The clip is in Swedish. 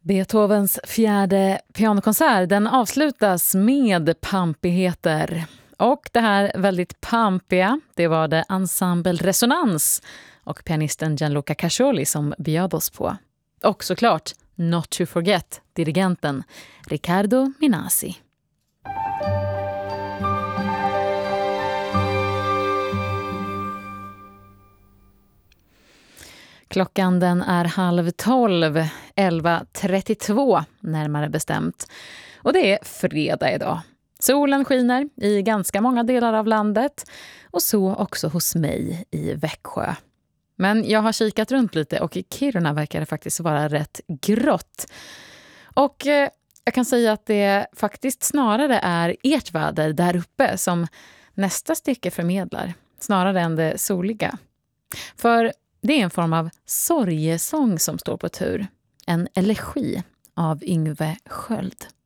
Beethovens fjärde pianokonsert, den avslutas med pampigheter. Och det här väldigt pampiga, det var det Ensemble Resonans och pianisten Gianluca Cascioli som bjöd oss på. Och såklart, not to forget, dirigenten Riccardo Minasi. Klockan den är 11:30, 11:32 närmare bestämt. Och det är fredag idag. Solen skiner i ganska många delar av landet och så också hos mig i Växjö. Men jag har kikat runt lite och i Kiruna verkar det faktiskt vara rätt grått. Och jag kan säga att det faktiskt snarare är ert väder där uppe som nästa stycke förmedlar, snarare än det soliga. För det är en form av sorgesång som står på tur. En elegi av Yngve Sköld.